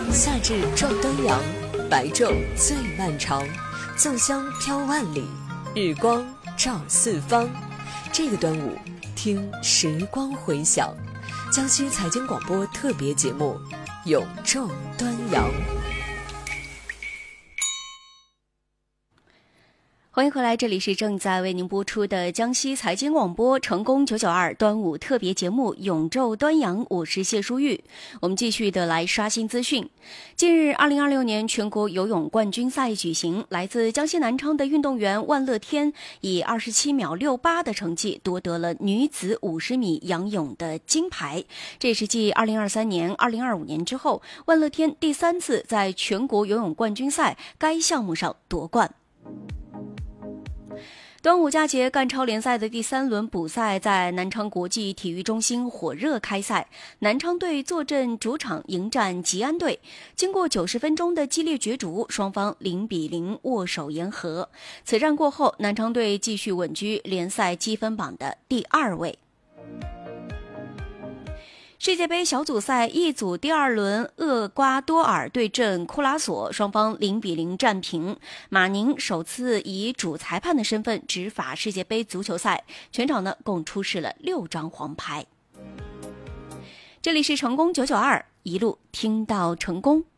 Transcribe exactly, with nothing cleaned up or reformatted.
夏至撞端阳，白昼最漫长，粽香飘万里，日光照四方。这个端午，听时光回响，江西财经广播特别节目《永昼端阳》。 欢迎回来，这里是正在为您播出的江西财经广播成功九九二端午特别节目《永昼端阳》，我是谢淑玉。我们继续的来刷新资讯。近日，二零二六年全国游泳冠军赛举行，来自江西南昌的运动员万乐天以二十七秒六八的成绩夺得了女子五十米仰泳的金牌。这是继二零二三年、二零二五年之后，万乐天第三次在全国游泳冠军赛该项目上夺冠。端午佳节赣超联赛的第三轮补赛在南昌国际体育中心火热开赛，南昌队坐镇主场迎战吉安队。经过九十分钟的激烈角逐，双方零比零握手言和。此战过后，南昌队继续稳居联赛积分榜的第二位。世界杯小组赛一组第二轮，厄瓜多尔对阵库拉索，双方零比零战平。马宁首次以主裁判的身份执法世界杯足球赛，全场呢共出示了六张黄牌。这里是成功九九二，一路听到成功。